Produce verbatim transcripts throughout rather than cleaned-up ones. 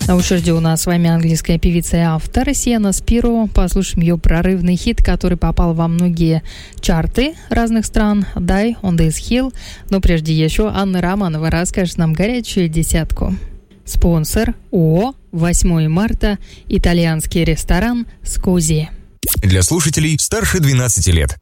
На очереди у нас с вами английская певица и автор Сиена Спиро. Послушаем ее прорывный хит, который попал во многие чарты разных стран. Die on this hill. Но прежде еще Анна Романова расскажет нам горячую десятку. Спонсор ООО восьмое марта, итальянский ресторан «Скузи». Для слушателей старше двенадцати лет.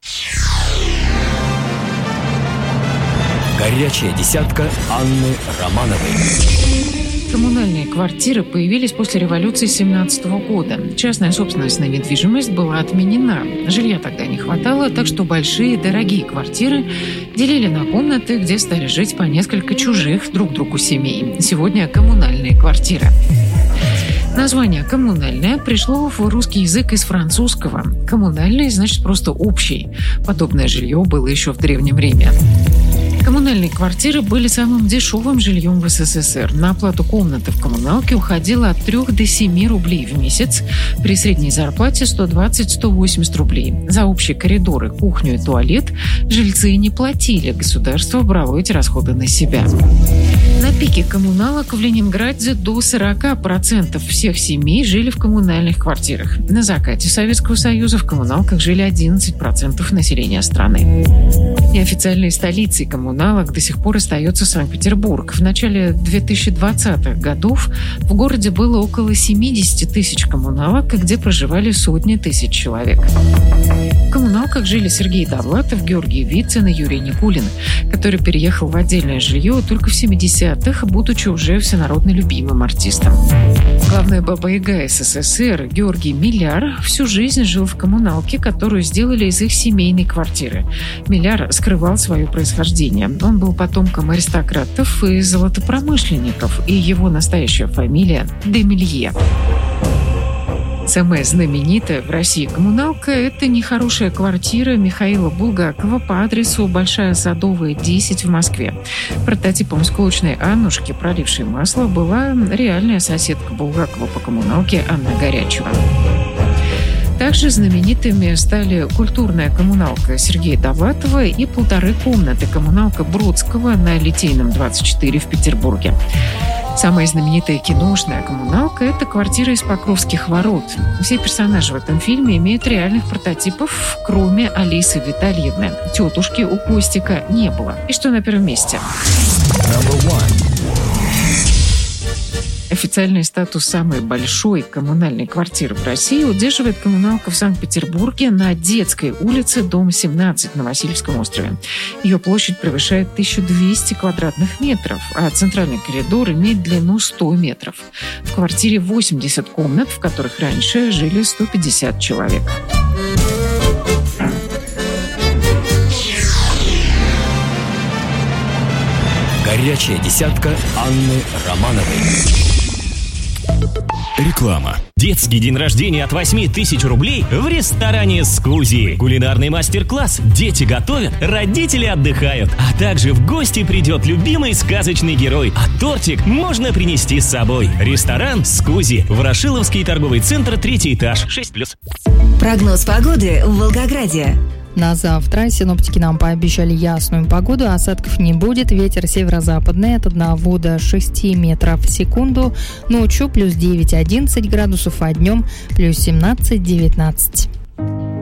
Горячая десятка Анны Романовой. Коммунальные квартиры появились после революции семнадцатого года. Частная собственность на недвижимость была отменена. Жилья тогда не хватало, так что большие, дорогие квартиры делили на комнаты, где стали жить по несколько чужих друг другу семей. Сегодня коммунальные квартиры. Название «коммунальное» пришло в русский язык из французского. «Коммунальный» значит просто «общий». Подобное жилье было еще в Древнем Риме. Коммунальные квартиры были самым дешевым жильем в СССР. На оплату комнаты в коммуналке уходило от трёх до семи рублей в месяц, при средней зарплате сто двадцать - сто восемьдесят рублей. За общие коридоры, кухню и туалет жильцы не платили, государство брало эти расходы на себя. На пике коммуналок в Ленинграде до сорок процентов всех семей жили в коммунальных квартирах. На закате Советского Союза в коммуналках жили одиннадцать процентов населения страны. Неофициальной столицей коммуналок до сих пор остается Санкт-Петербург. В начале две тысячи двадцатых годов в городе было около семьдесят тысяч коммуналок, где проживали сотни тысяч человек. В коммуналках жили Сергей Довлатов, Георгий Вицин и Юрий Никулин, который переехал в отдельное жилье только в семидесятых, будучи уже всенародно любимым артистом. Главная баба-яга СССР Георгий Миляр всю жизнь жил в коммуналке, которую сделали из их семейной квартиры. Миляр скрывал свое происхождение. Он был потомком аристократов и золотопромышленников, и его настоящая фамилия – Демелье. Самая знаменитая в России коммуналка – это нехорошая квартира Михаила Булгакова по адресу Большая Садовая, десять в Москве. Прототипом сколочной Аннушки, пролившей масло, была реальная соседка Булгакова по коммуналке Анна Горячева. Также знаменитыми стали культурная коммуналка Сергея Довлатова и полторы комнаты коммуналка Бродского на Литейном, двадцать четыре в Петербурге. Самая знаменитая киношная коммуналка – это квартира из Покровских ворот. Все персонажи в этом фильме имеют реальных прототипов, кроме Алисы Витальевны. Тетушки у Костика не было. И что на первом месте? Официальный статус самой большой коммунальной квартиры в России удерживает коммуналка в Санкт-Петербурге на Детской улице, дом семнадцать на Васильевском острове. Ее площадь превышает тысячу двести квадратных метров, а центральный коридор имеет длину сто метров. В квартире восемьдесят комнат, в которых раньше жили сто пятьдесят человек. Горячая десятка Анны Романовой. Реклама. Детский день рождения от восьми тысяч рублей в ресторане «Скузи». Кулинарный мастер-класс. Дети готовят, родители отдыхают. А также в гости придет любимый сказочный герой. А тортик можно принести с собой. Ресторан «Скузи». Ворошиловский торговый центр, третий этаж, шесть плюс. Прогноз погоды в Волгограде. На завтра синоптики нам пообещали ясную погоду, осадков не будет, ветер северо-западный от одного до шести метров в секунду, ночью плюс девять - одиннадцать градусов, а днем плюс семнадцать - девятнадцать.